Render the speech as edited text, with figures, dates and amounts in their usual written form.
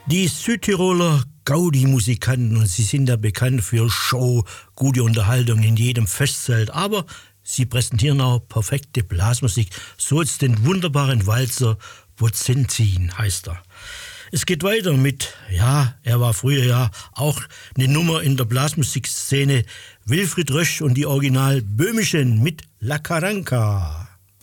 Die Südtiroler Gaudi-Musikanten, und sie sind ja bekannt für Show, gute Unterhaltung in jedem Festzelt, aber sie präsentieren auch perfekte Blasmusik, so jetzt den wunderbaren Walzer Bozentin heißt er. Es geht weiter mit, ja, er war früher ja auch eine Nummer in der Blasmusikszene, Wilfried Rösch und die Original Böhmischen mit La Caranca.